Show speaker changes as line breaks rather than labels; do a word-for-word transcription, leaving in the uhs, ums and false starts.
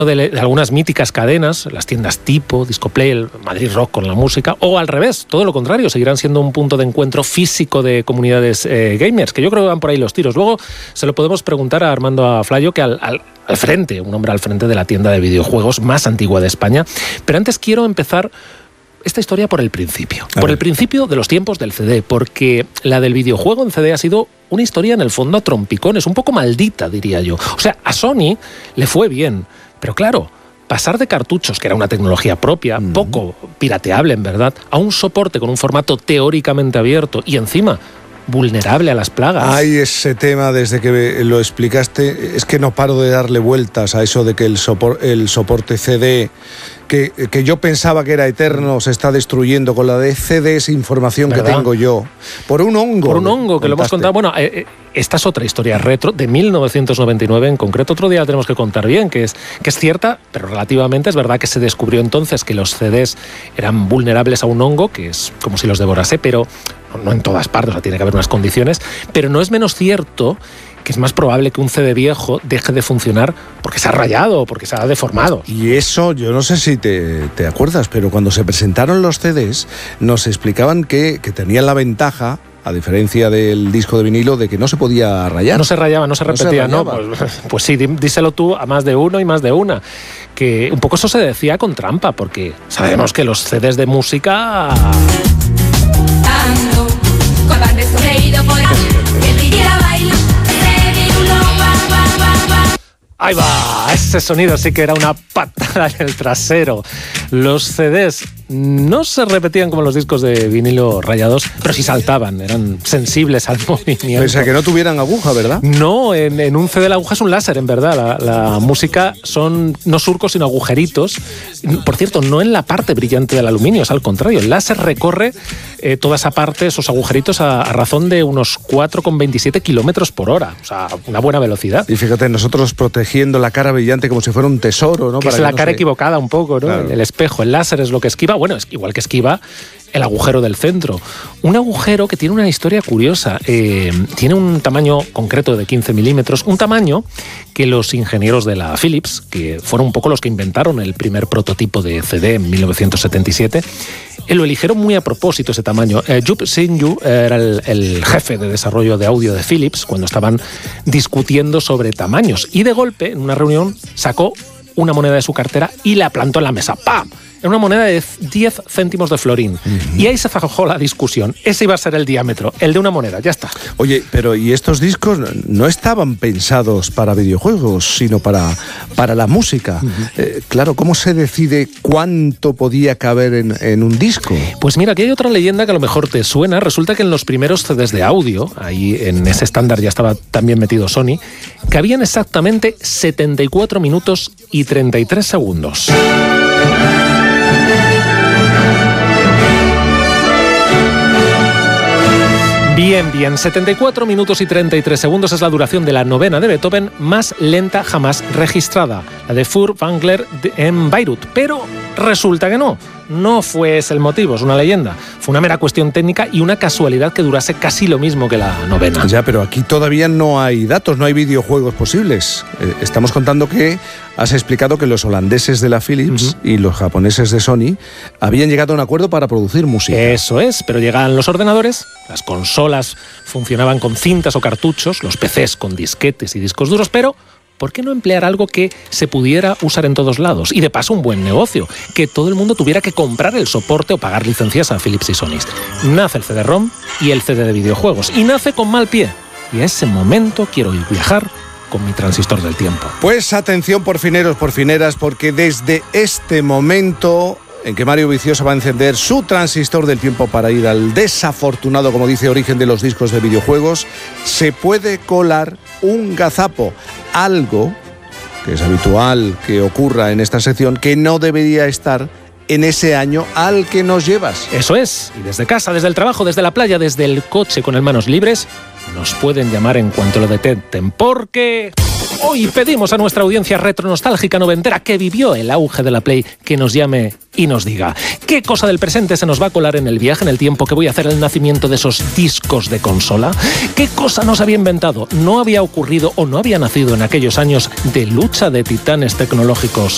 De, de algunas míticas cadenas, las tiendas tipo, Discoplay, el Madrid Rock con la música, o al revés, todo lo contrario, seguirán siendo un punto de encuentro físico de comunidades eh, gamers, que yo creo que van por ahí los tiros. Luego se lo podemos preguntar a Armando Aflayo, que al, al, al frente, un hombre al frente de la tienda de videojuegos más antigua de España. Pero antes quiero empezar esta historia por el principio, por el principio de los tiempos del C D, porque la del videojuego en C D ha sido una historia en el fondo a trompicones, un poco maldita, diría yo. O sea, a Sony le fue bien, pero claro, pasar de cartuchos, que era una tecnología propia, mm. poco pirateable en verdad, a un soporte con un formato teóricamente abierto y encima vulnerable a las plagas.
Hay ese tema desde que lo explicaste, es que no paro de darle vueltas a eso de que el, sopor, el soporte C D, que, que yo pensaba que era eterno, se está destruyendo con la de C D, es información ¿verdad? Que tengo yo. Por un hongo.
Por un hongo, que contaste. Lo hemos contado. Bueno, eh, eh, esta es otra historia retro, de mil novecientos noventa y nueve en concreto. Otro día la tenemos que contar bien, que es, que es cierta, pero relativamente es verdad que se descubrió entonces que los C Ds eran vulnerables a un hongo, que es como si los devorase, pero no en todas partes, o sea, tiene que haber unas condiciones, pero no es menos cierto que es más probable que un C D viejo deje de funcionar porque se ha rayado o porque se ha deformado.
Y eso, yo no sé si te, te acuerdas, pero cuando se presentaron los C Ds nos explicaban que, que tenían la ventaja, a diferencia del disco de vinilo, de que no se podía rayar.
No se rayaba, no se repetía, ¿no? Pues, pues sí, díselo tú a más de uno y más de una. Que un poco eso se decía con trampa, porque sabemos que los C Ds de música... Ahí va, ese sonido sí que era una patada en el trasero. Los C Ds no se repetían como los discos de vinilo rayados, pero sí saltaban, eran sensibles al movimiento.
Pese a que no tuvieran aguja, ¿verdad?
No, en, en un C D la aguja es un láser, en verdad. La, la música son no surcos, sino agujeritos. Por cierto, no en la parte brillante del aluminio, es al contrario. El láser recorre eh, toda esa parte, esos agujeritos, a, a razón de unos cuatro coma veintisiete kilómetros por hora. O sea, una buena velocidad.
Y fíjate, nosotros protegiendo la cara brillante como si fuera un tesoro, ¿no?
Que
Para
es la
que no
cara
se...
equivocada un poco, ¿no? Claro. El espejo, el láser es lo que esquiva. Bueno, es igual que esquiva el agujero del centro. Un agujero que tiene una historia curiosa. Eh, tiene un tamaño concreto de quince milímetros, un tamaño que los ingenieros de la Philips, que fueron un poco los que inventaron el primer prototipo de C D en mil novecientos setenta y siete, eh, lo eligieron muy a propósito ese tamaño. Eh, Jupp Sinju era el, el jefe de desarrollo de audio de Philips cuando estaban discutiendo sobre tamaños y de golpe, en una reunión, sacó una moneda de su cartera y la plantó en la mesa. ¡Pam! Era una moneda de diez céntimos de florín. Uh-huh. Y ahí se fajó la discusión. Ese iba a ser el diámetro, el de una moneda, ya está.
Oye, pero ¿y estos discos no estaban pensados para videojuegos, sino para, para la música? Uh-huh. Eh, claro, ¿cómo se decide cuánto podía caber en, en un disco?
Pues mira, aquí hay otra leyenda que a lo mejor te suena. Resulta que en los primeros C Ds de audio, ahí en ese estándar ya estaba también metido Sony, cabían exactamente setenta y cuatro minutos y treinta y tres segundos. Bien, bien, setenta y cuatro minutos y treinta y tres segundos es la duración de la novena de Beethoven más lenta jamás registrada, la de Furtwängler en Bayreuth, pero resulta que no. No fue ese el motivo, es una leyenda. Fue una mera cuestión técnica y una casualidad que durase casi lo mismo que la novena.
Ya, pero aquí todavía no hay datos, no hay videojuegos posibles. Eh, estamos contando que has explicado que los holandeses de la Philips uh-huh. y los japoneses de Sony habían llegado a un acuerdo para producir música.
Eso es, pero llegaban los ordenadores, las consolas funcionaban con cintas o cartuchos, los P Cs con disquetes y discos duros, pero ¿por qué no emplear algo que se pudiera usar en todos lados? Y de paso un buen negocio, que todo el mundo tuviera que comprar el soporte o pagar licencias a Philips y Sony. Nace el C D-ROM y el C D de videojuegos, y nace con mal pie. Y a ese momento quiero ir viajar con mi transistor del tiempo.
Pues atención, porfineros, porfineras, porque desde este momento en que Mario Vicioso va a encender su transistor del tiempo para ir al desafortunado, como dice, origen de los discos de videojuegos, se puede colar un gazapo, algo que es habitual que ocurra en esta sección, que no debería estar en ese año al que nos llevas.
Eso es, y desde casa, desde el trabajo, desde la playa, desde el coche con el manos libres, nos pueden llamar en cuanto lo detecten, porque hoy pedimos a nuestra audiencia retronostálgica noventera que vivió el auge de la Play que nos llame y nos diga qué cosa del presente se nos va a colar en el viaje en el tiempo que voy a hacer el nacimiento de esos discos de consola, qué cosa nos había inventado, no había ocurrido o no había nacido en aquellos años de lucha de titanes tecnológicos